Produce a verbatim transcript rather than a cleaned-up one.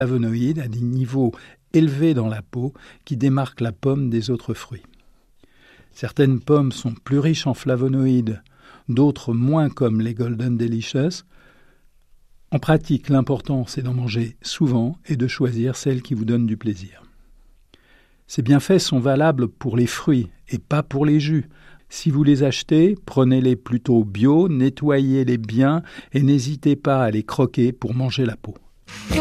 flavonoïdes à des niveaux élevés dans la peau qui démarquent la pomme des autres fruits. Certaines pommes sont plus riches en flavonoïdes, d'autres moins, comme les Golden Delicious. En pratique, l'important c'est d'en manger souvent et de choisir celles qui vous donnent du plaisir. Ces bienfaits sont valables pour les fruits et pas pour les jus. Si vous les achetez, prenez-les plutôt bio, nettoyez-les bien et n'hésitez pas à les croquer pour manger la peau.